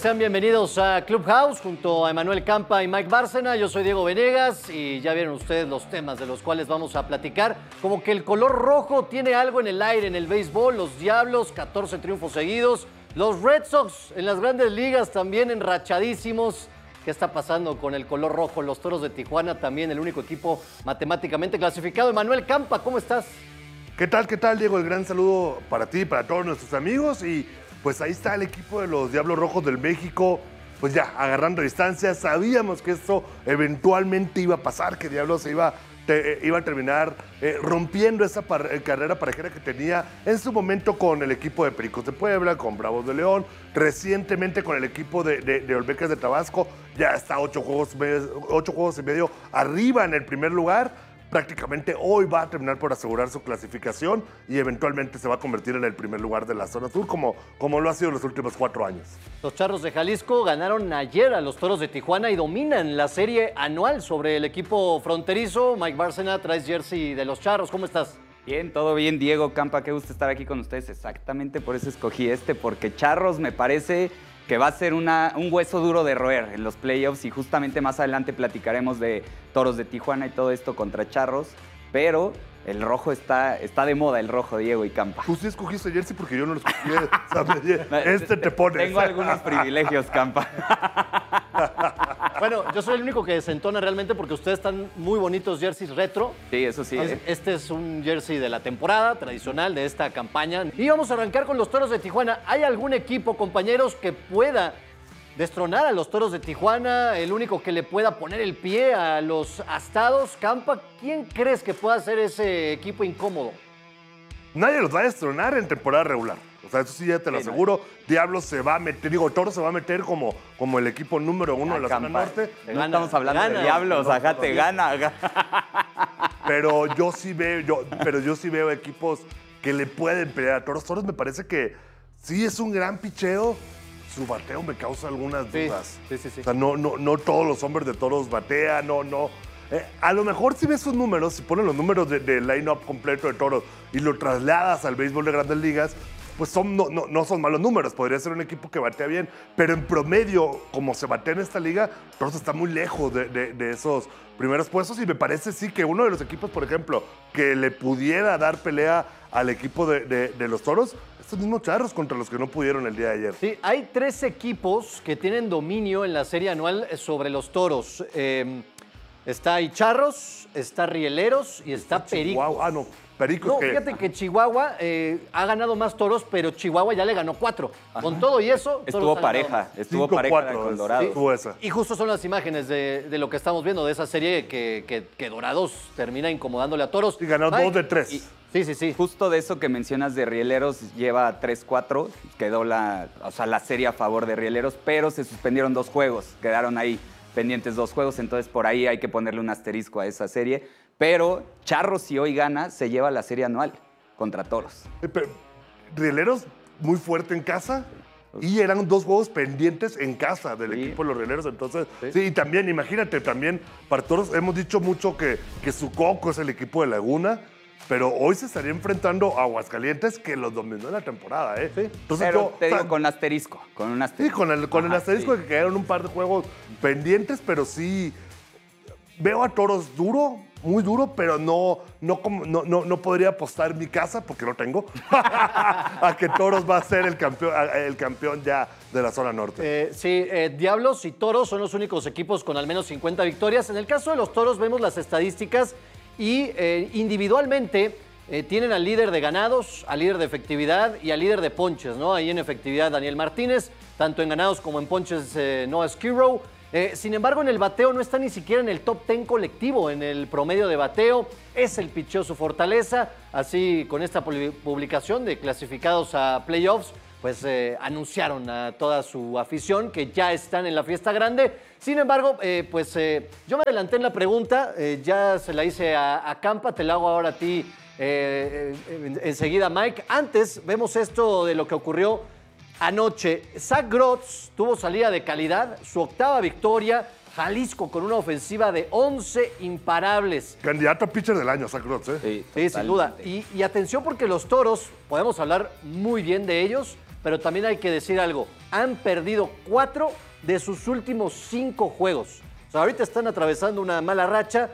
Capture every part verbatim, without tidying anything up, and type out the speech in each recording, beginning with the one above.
Sean bienvenidos a Clubhouse junto a Emanuel Campa y Mike Bárcena. Yo soy Diego Venegas y ya vieron ustedes los temas de los cuales vamos a platicar. Como que el color rojo tiene algo en el aire en el béisbol. Los Diablos, catorce triunfos seguidos. Los Red Sox en las grandes ligas también enrachadísimos. ¿Qué está pasando con el color rojo? Los Toros de Tijuana también, el único equipo matemáticamente clasificado. Emanuel Campa, ¿cómo estás? ¿Qué tal, qué tal, Diego? El gran saludo para ti y para todos nuestros amigos. Y pues ahí está el equipo de los Diablos Rojos del México, pues ya, agarrando distancia. Sabíamos que esto eventualmente iba a pasar, que Diablos se iba, te, iba a terminar eh, rompiendo esa par, eh, carrera parejera que tenía en su momento con el equipo de Pericos de Puebla, con Bravos de León, recientemente con el equipo de, de, de Olmecas de Tabasco. Ya está ocho juegos, ocho juegos y medio arriba en el primer lugar. Prácticamente hoy va a terminar por asegurar su clasificación y eventualmente se va a convertir en el primer lugar de la zona sur, como, como lo ha sido los últimos cuatro años. Los Charros de Jalisco ganaron ayer a los Toros de Tijuana y dominan la serie anual sobre el equipo fronterizo. Mike Bárcena, traes jersey de los Charros. ¿Cómo estás? Bien, todo bien, Diego Campa. Qué gusto estar aquí con ustedes. Exactamente por eso escogí este, porque Charros me parece que va a ser una, un hueso duro de roer en los playoffs y justamente más adelante platicaremos de Toros de Tijuana y todo esto contra Charros, pero el rojo está, está de moda, el rojo, Diego y Campa. Tú sí escogiste jersey porque yo no lo escogí. ¿Sabes? Este te pones. Tengo algunos privilegios, Campa. Bueno, yo soy el único que desentona realmente porque ustedes están muy bonitos jerseys retro. Sí, eso sí. Es, este es un jersey de la temporada tradicional de esta campaña. Y vamos a arrancar con los Toros de Tijuana. ¿Hay algún equipo, compañeros, que pueda destronar a los Toros de Tijuana? El único que le pueda poner el pie a los astados. Campa, ¿quién crees que pueda ser ese equipo incómodo? Nadie los va a destronar en temporada regular. O sea, eso sí ya te lo sí, aseguro. No. Diablos se va a meter, digo, Toro se va a meter como, como el equipo número uno ya, de la Campa, zona norte. No gana, estamos hablando gana, de Diablos, no, ajá, no, te no, gana. Pero yo sí veo, yo, pero yo sí veo equipos que le pueden pelear a Toros. Toros me parece que sí es un gran picheo. Su bateo me causa algunas dudas. Sí, sí, sí. O sea, no, no, no todos los hombres de Toros batean, no, no. Eh, a lo mejor si ves sus números, si pones los números de, de line-up completo de Toros y lo trasladas al béisbol de Grandes Ligas, pues son, no, no, no son malos números. Podría ser un equipo que batea bien, pero en promedio, como se batea en esta liga, Toros está muy lejos de, de, de esos primeros puestos y me parece sí que uno de los equipos, por ejemplo, que le pudiera dar pelea al equipo de, de, de los Toros, estos mismos Charros contra los que no pudieron el día de ayer. Sí, hay tres equipos que tienen dominio en la serie anual sobre los Toros. Eh, está ahí Charros, está Rieleros y está, está Pericos. Chihuahua. Ah, no, Pericos. No, que... fíjate que Chihuahua eh, ha ganado más Toros, pero Chihuahua ya le ganó cuatro. Ajá. Con todo y eso... Estuvo pareja, estuvo cinco, pareja cuatro, con Dorados. Sí. Esa. Y justo son las imágenes de, de lo que estamos viendo de esa serie que, que, que Dorados termina incomodándole a Toros. Y ganó Mike, dos de tres. Y, sí, sí, sí. Justo de eso que mencionas de Rieleros, lleva tres cuatro, quedó la, o sea, la serie a favor de Rieleros, pero se suspendieron dos juegos, quedaron ahí pendientes dos juegos, entonces por ahí hay que ponerle un asterisco a esa serie. Pero Charros, si hoy gana, se lleva la serie anual contra Toros. Pero, Rieleros muy fuerte en casa y eran dos juegos pendientes en casa del sí. equipo de los Rieleros. Entonces, sí. sí, y también, imagínate, también para Toros hemos dicho mucho que, que su coco es el equipo de Laguna. Pero hoy se estaría enfrentando a Aguascalientes, que los dominó en la temporada, ¿eh? Sí. Entonces, pero yo, te digo, o sea, con asterisco, con un asterisco. Sí, con el, con Ajá, el asterisco sí. que quedaron un par de juegos pendientes, pero sí veo a Toros duro, muy duro, pero no, no, no, no, no podría apostar en mi casa, porque no tengo, a que Toros va a ser el campeón, el campeón ya de la zona norte. Eh, sí, eh, Diablos y Toros son los únicos equipos con al menos cincuenta victorias. En el caso de los Toros vemos las estadísticas y eh, individualmente eh, tienen al líder de ganados, al líder de efectividad y al líder de ponches, ¿no? Ahí en efectividad Daniel Martínez, tanto en ganados como en ponches eh, Noah Skirrow. Eh, sin embargo, en el bateo no está ni siquiera en el top diez colectivo, en el promedio de bateo. Es el picheo su fortaleza. Así, con esta publicación de clasificados a playoffs, pues eh, anunciaron a toda su afición que ya están en la fiesta grande. Sin embargo, eh, pues eh, yo me adelanté en la pregunta, eh, ya se la hice a, a Campa, te la hago ahora a ti eh, eh, enseguida, Mike. Antes, vemos esto de lo que ocurrió anoche. Zach Grotz tuvo salida de calidad, su octava victoria. Jalisco con una ofensiva de once imparables. Candidato a pitcher del año, Zach Grotz, ¿eh? Sí, sí, sin duda. Y, y atención porque los Toros, podemos hablar muy bien de ellos, pero también hay que decir algo. Han perdido cuatro de sus últimos cinco juegos. O sea, ahorita están atravesando una mala racha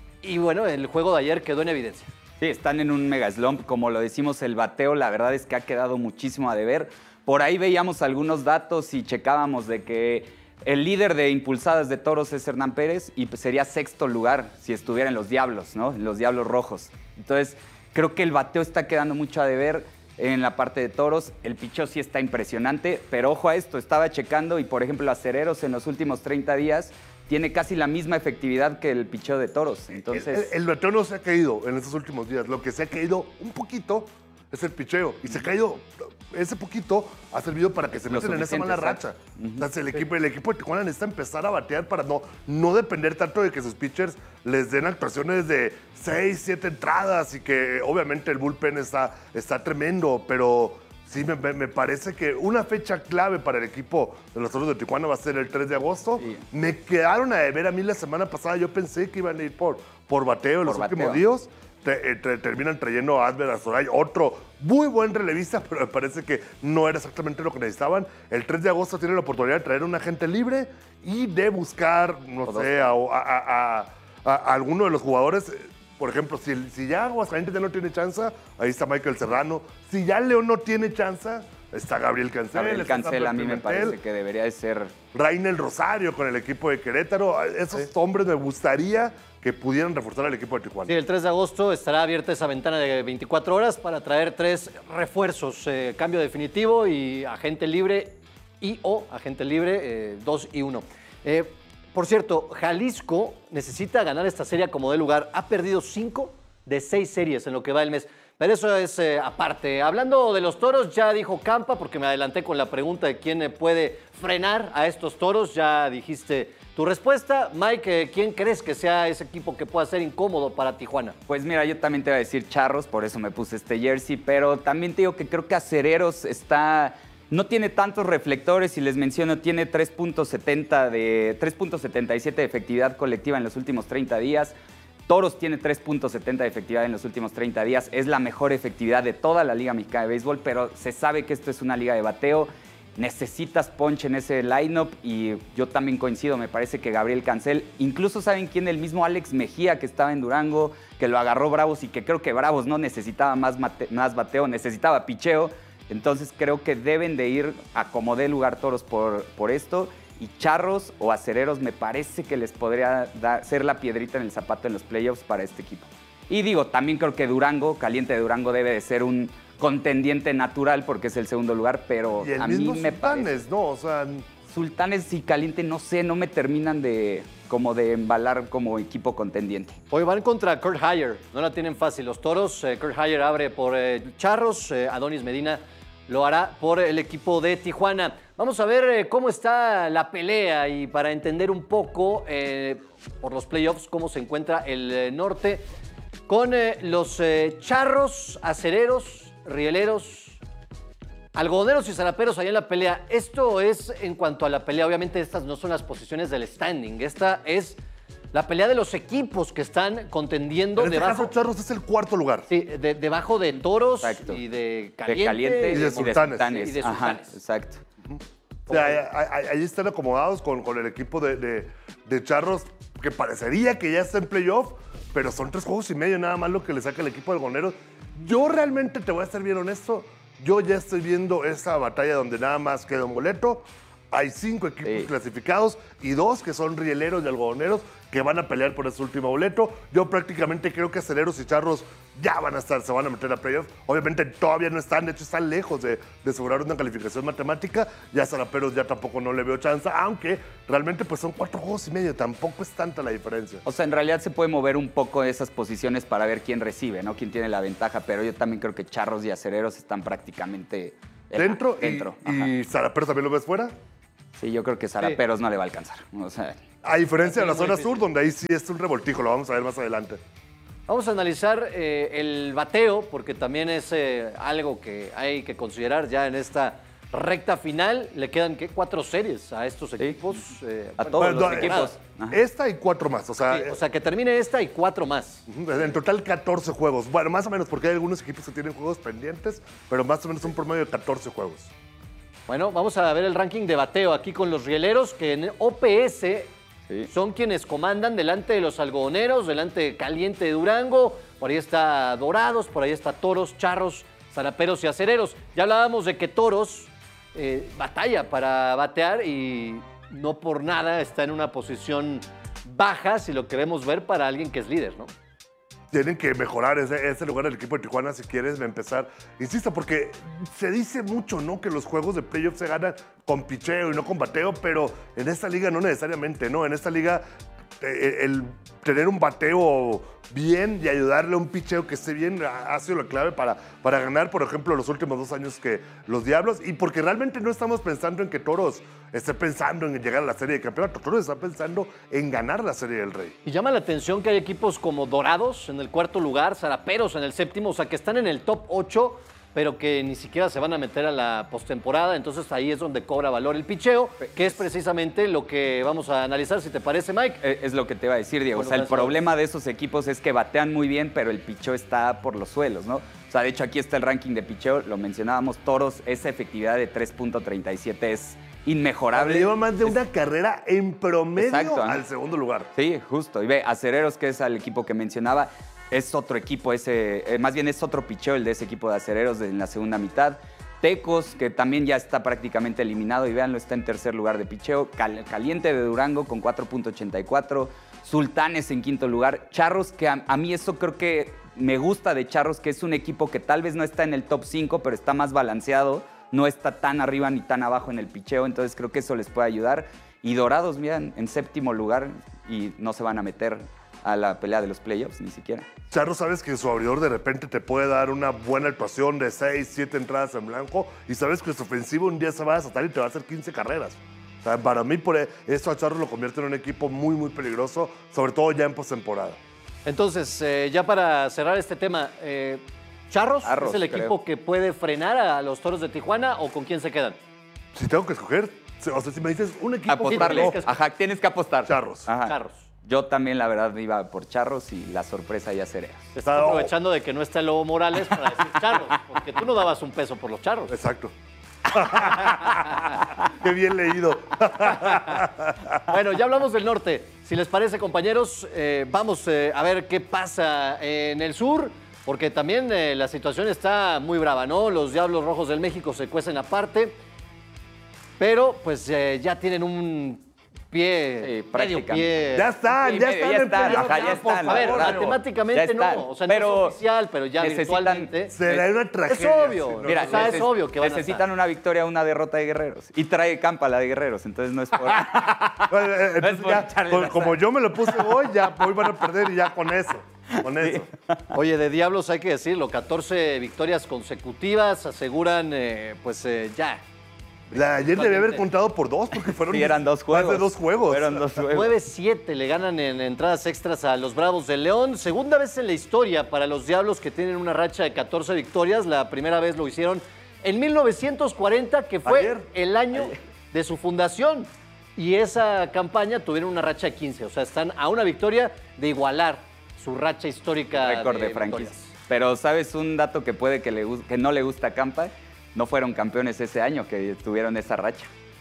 y bueno, el juego de ayer quedó en evidencia. Sí, están en un mega slump, como lo decimos, el bateo la verdad es que ha quedado muchísimo a deber. Por ahí veíamos algunos datos y checábamos de que el líder de impulsadas de toros es Hernán Pérez y sería sexto lugar si estuviera en los Diablos, ¿no? En los Diablos Rojos. Entonces, creo que el bateo está quedando mucho a deber en la parte de toros. El picheo sí está impresionante, pero ojo a esto, estaba checando y por ejemplo Acereros en los últimos treinta días tiene casi la misma efectividad que el picheo de toros. Entonces, el, el bateo no se ha caído en estos últimos días. Lo que se ha caído un poquito es el picheo. Y se ha caído, ese poquito ha servido para que se metan en esa mala racha. Uh-huh. Entonces, el, equipo, el equipo de Tijuana necesita empezar a batear para no, no depender tanto de que sus pitchers les den actuaciones de seis, siete entradas y que obviamente el bullpen está, está tremendo, pero sí me, me parece que una fecha clave para el equipo de los Toros de Tijuana va a ser el tres de agosto. Sí. Me quedaron a deber a mí la semana pasada. Yo pensé que iban a ir por, por bateo en los bateo. últimos días. Te, te, terminan trayendo a Adver Azoray, otro muy buen relevista, pero me parece que no era exactamente lo que necesitaban. El tres de agosto tienen la oportunidad de traer a un agente libre y de buscar, no o sé, a, a, a, a, a alguno de los jugadores. Por ejemplo, si, si ya Aguascalientes ya no tiene chance, ahí está Michael Serrano. Si ya León no tiene chance, está Gabriel Cancel. Gabriel Cancel a mí me parece que debería de ser... Rainel Rosario con el equipo de Querétaro. Esos sí. hombres me gustaría que pudieran reforzar al equipo de Tijuana. Sí, el tres de agosto estará abierta esa ventana de veinticuatro horas para traer tres refuerzos. Eh, cambio definitivo y agente libre y o agente libre eh, dos y uno. Eh, Por cierto, Jalisco necesita ganar esta serie como de lugar. Ha perdido cinco de seis series en lo que va el mes. Pero eso es eh, aparte. Hablando de los toros, ya dijo Campa, porque me adelanté con la pregunta de quién puede frenar a estos toros. Ya dijiste tu respuesta. Mike, ¿quién crees que sea ese equipo que pueda ser incómodo para Tijuana? Pues mira, yo también te iba a decir Charros, por eso me puse este jersey. Pero también te digo que creo que Acereros está... No tiene tantos reflectores y les menciono, tiene tres punto setenta de tres punto setenta y siete de efectividad colectiva en los últimos treinta días. Toros tiene tres punto setenta de efectividad en los últimos treinta días. Es la mejor efectividad de toda la Liga Mexicana de Béisbol, pero se sabe que esto es una liga de bateo. Necesitas punch en ese lineup y yo también coincido, me parece que Gabriel Cancel, incluso saben quién, el mismo Alex Mejía que estaba en Durango, que lo agarró Bravos y que creo que Bravos no necesitaba más, mate, más bateo, necesitaba picheo. Entonces creo que deben de ir a como dé lugar Toros por, por esto. Y Charros o Acereros me parece que les podría dar, ser la piedrita en el zapato en los playoffs para este equipo. Y digo, también creo que Durango, Caliente de Durango, debe de ser un contendiente natural porque es el segundo lugar, pero y el a mismo mí me Sultanes, parece... ¿no? O sea... Sultanes y Caliente, no sé, no me terminan de como de embalar como equipo contendiente. Hoy van contra Kurt Hyer, no la tienen fácil. Los Toros, eh, Kurt Hyer abre por eh, Charros, eh, Adonis Medina lo hará por el equipo de Tijuana. Vamos a ver eh, cómo está la pelea y para entender un poco eh, por los playoffs cómo se encuentra el eh, norte con eh, los eh, Charros, Acereros, Rieleros, Algodoneros y Zaraperos allá en la pelea. Esto es en cuanto a la pelea. Obviamente estas no son las posiciones del standing. Esta es la pelea de los equipos que están contendiendo en este debajo. caso, Charros es el cuarto lugar. Sí, de, debajo de Toros. Exacto. Y de Caliente. De Caliente y de Sultanes. Y de Ajá, Sultanes. exacto. O sea, ahí, ahí- ahí están acomodados con, con el equipo de, de- de Charros, que parecería que ya está en playoff, pero son tres juegos y medio nada más lo que le saca el equipo de Algodoneros. Yo realmente, te voy a ser bien honesto, yo ya estoy viendo esa batalla donde nada más queda un boleto. Hay cinco equipos Sí. clasificados y dos que son rieleros y algodoneros que van a pelear por ese último boleto. Yo prácticamente creo que Aceleros y Charros ya van a estar, se van a meter a playoff. Obviamente todavía no están, de hecho están lejos de, de asegurar una calificación matemática. Ya Zaraperos ya tampoco no le veo chance, aunque realmente pues son cuatro juegos y medio, tampoco es tanta la diferencia. O sea, en realidad se puede mover un poco esas posiciones para ver quién recibe, ¿no? Quién tiene la ventaja, pero yo también creo que Charros y Acereros están prácticamente eh, Dentro, y- dentro. y, Ajá. Zaraperos también lo ves fuera. Sí, yo creo que Zaraperos no le va a alcanzar. O sea, A diferencia de la Es muy zona difícil. sur, donde ahí sí es un revoltijo, lo vamos a ver más adelante. Vamos a analizar eh, el bateo, porque también es eh, algo que hay que considerar ya en esta recta final. Le quedan, ¿qué? Cuatro series a estos equipos. eh, A bueno, todos Bueno, los no, equipos. Ajá. Esta y cuatro más, o sea, sí, o sea, que termine esta y cuatro más. Ujú, en total catorce juegos. Bueno, más o menos, porque hay algunos equipos que tienen juegos pendientes, pero más o menos un promedio de catorce juegos. Bueno, vamos a ver el ranking de bateo aquí con los rieleros, que en O P S sí. son quienes comandan delante de los algodoneros, delante de Caliente de Durango. Por ahí está Dorados, por ahí está Toros, Charros, Zaraperos y Acereros. Ya hablábamos de que Toros eh, batalla para batear y no por nada está en una posición baja, si lo queremos ver, para alguien que es líder, ¿no? Tienen que mejorar ese, ese lugar del equipo de Tijuana si quieres empezar. Insisto, porque se dice mucho, ¿no? Que los juegos de playoff se ganan con picheo y no con bateo, pero en esta liga no necesariamente, ¿no? En esta liga eh, el tener un bateo bien y ayudarle a un picheo que esté bien ha sido la clave para, para ganar, por ejemplo, los últimos dos años que los Diablos. Y porque realmente no estamos pensando en que Toros esté pensando en llegar a la Serie de Campeonato. Toros está pensando en ganar la Serie del Rey. Y llama la atención que hay equipos como Dorados en el cuarto lugar, Zaraperos en el séptimo, o sea, que están en el top ocho, pero que ni siquiera se van a meter a la postemporada. Entonces ahí es donde cobra valor el picheo, que es precisamente lo que vamos a analizar, si te parece, Mike. Es lo que te iba a decir, Diego. Bueno, o sea, el problema de esos equipos es que batean muy bien, pero el picheo está por los suelos, ¿no? O sea, de hecho, aquí está el ranking de picheo, lo mencionábamos, Toros, esa efectividad de tres punto treinta y siete es inmejorable. Le lleva más de una es... carrera en promedio Exacto, al segundo lugar. Sí, justo. Y ve, Acereros, que es el equipo que mencionaba, es otro equipo, ese, eh, más bien es otro picheo el de ese equipo de Acereros en la segunda mitad. Tecos, que también ya está prácticamente eliminado, y véanlo, está en tercer lugar de picheo. Cal, Caliente de Durango con cuatro punto ochenta y cuatro. Sultanes en quinto lugar. Charros, que a, a mí eso creo que me gusta de Charros, que es un equipo que tal vez no está en el top cinco, pero está más balanceado. No está tan arriba ni tan abajo en el picheo, entonces creo que eso les puede ayudar. Y Dorados, miren, en séptimo lugar y no se van a meter a la pelea de los playoffs, ni siquiera. Charro, sabes que su abridor de repente te puede dar una buena actuación de seis, siete entradas en blanco y sabes que su ofensivo un día se va a desatar y te va a hacer quince carreras. O sea, para mí, por eso a Charro lo convierte en un equipo muy, muy peligroso, sobre todo ya en postemporada. Entonces, eh, ya para cerrar este tema, eh, ¿Charros, Charros es el equipo creo. que puede frenar a los Toros de Tijuana o con quién se quedan? Si tengo que escoger, o sea, si me dices un equipo... Apostarle, que... ajá, tienes que apostar. Charros. Ajá. Charros. Yo también, la verdad, iba por Charros y la sorpresa ya Acereros. Te estás aprovechando de que no está el Lobo Morales para decir Charros, porque tú no dabas un peso por los Charros. Exacto. Qué bien leído. Bueno, ya hablamos del norte. Si les parece, compañeros, eh, vamos eh, a ver qué pasa en el sur, porque también eh, la situación está muy brava, ¿no? Los Diablos Rojos del México se cuecen aparte, pero pues eh, ya tienen un pie, sí, medio pie. Ya están, sí, ya, están ya están. Ajá, ya están. A ver, bueno, matemáticamente no, o sea, pero no es oficial, pero ya virtualmente. Será una tragedia. Es obvio, no, mira, o sea, es obvio que van necesitan a una victoria, una derrota de Guerreros. Y trae Campa la de Guerreros, entonces no es por... Entonces, no es por ya, con, como yo me lo puse hoy, ya hoy van a perder y ya con eso. Con eso. Sí. Oye, de Diablos hay que decirlo, catorce victorias consecutivas aseguran, eh, pues eh, ya. La, ayer debía haber contado por dos porque fueron sí, eran dos juegos. más de dos juegos. Fueron dos juegos. nueve siete le ganan en entradas extras a los Bravos de León. Segunda vez en la historia para los Diablos que tienen una racha de catorce victorias. La primera vez lo hicieron en mil novecientos cuarenta, que fue ayer, el año ayer. de su fundación. Y esa campaña tuvieron una racha de quince. O sea, están a una victoria de igualar su racha histórica. Récord de, de franquicia. Pero ¿sabes un dato que puede que, le, que no le gusta a Campa? No fueron campeones ese año que tuvieron esa racha.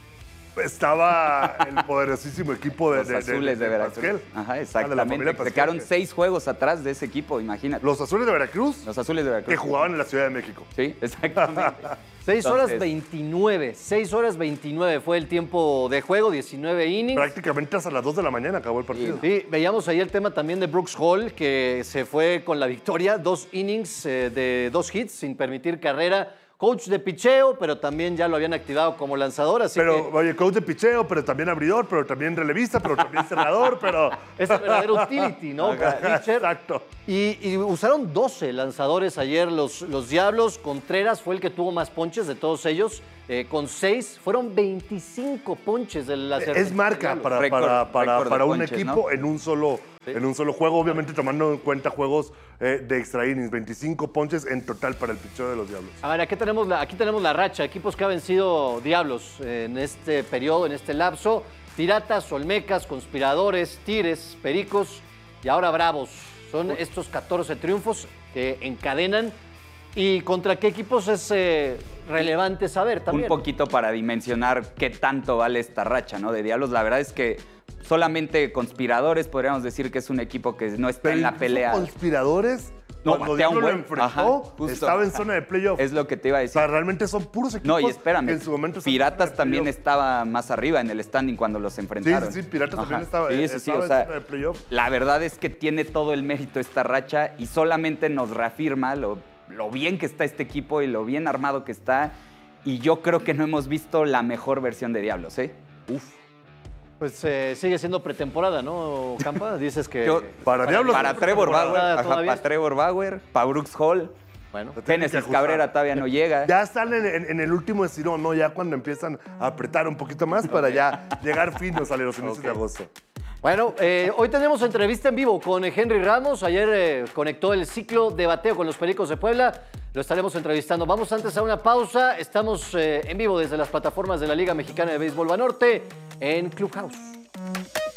Estaba el poderosísimo equipo de, los de, azules de, de, de Veracruz. Ajá, exactamente. Ah, Se quedaron seis juegos atrás de ese equipo, imagínate. Los azules de Veracruz. Los azules de Veracruz. Que jugaban en la Ciudad de México. Sí, exactamente. seis horas veintinueve. seis horas veintinueve fue el tiempo de juego, diecinueve innings. Prácticamente hasta las dos de la mañana acabó el partido. Sí, sí, veíamos ahí el tema también de Brooks Hall, que se fue con la victoria. Dos innings eh, de dos hits sin permitir carrera. Coach de picheo, pero también ya lo habían activado como lanzador, así pero, que... oye, coach de picheo, pero también abridor, pero también relevista, pero también cerrador, pero... Es el verdadero utility, ¿no? Exacto. Y, y usaron doce lanzadores ayer los, los Diablos. Contreras fue el que tuvo más ponches de todos ellos, eh, con seis. Fueron veinticinco ponches del láser. Es marca para, récord, para, para, récord para un ponches, equipo, ¿no? en un solo... Sí. En un solo juego, obviamente tomando en cuenta juegos eh, de extra innings, veinticinco ponches en total para el picheo de los Diablos. A ver, aquí tenemos la, aquí tenemos la racha, equipos que ha vencido Diablos en este periodo, en este lapso. Piratas, Olmecas, Conspiradores, Tigres, Pericos y ahora Bravos. Son estos catorce triunfos que encadenan ¿Y contra qué equipos es eh, relevante saber también? Un poquito para dimensionar qué tanto vale esta racha, ¿no? De Diablos, la verdad es que solamente Conspiradores podríamos decir que es un equipo que no está Pero en la incluso pelea. Conspiradores, No, cuando batea un Diablo lo buen. enfrentó, Ajá, justo. estaba en zona de playoff. Es lo que te iba a O decir. sea, realmente son puros equipos No, y espérame, que en su momento están en Piratas zona de también playoff. estaba más arriba en el standing cuando los enfrentaron. Sí, sí, sí, Piratas también estaba- Sí, sí, sí, estaba o en sea, zona de playoff. la verdad es que tiene todo el mérito esta racha y solamente nos reafirma lo, lo bien que está este equipo y lo bien armado que está. Y yo creo que no hemos visto la mejor versión de Diablos, ¿eh? Uf. Pues eh, sigue siendo pretemporada, ¿no, Campa? Dices que... Yo- Para Diablos. Para Trevor Bauer, temporada ajá, todavía. para Trevor Bauer, para Brooks Hall. Bueno, Lo tienen que Génesis ajustar. Cabrera todavía no llega. Ya están en, en- en el último estirón, ¿no? Ya cuando empiezan a apretar un poquito más para ya llegar finos a los inicios de agosto. Bueno, eh, hoy tenemos entrevista en vivo con Henry Ramos. Ayer eh, conectó el ciclo de bateo con los Pericos de Puebla. Lo estaremos entrevistando. Vamos antes a una pausa. Estamos eh, en vivo desde las plataformas de la Liga Mexicana de Béisbol Banorte en Clubhouse.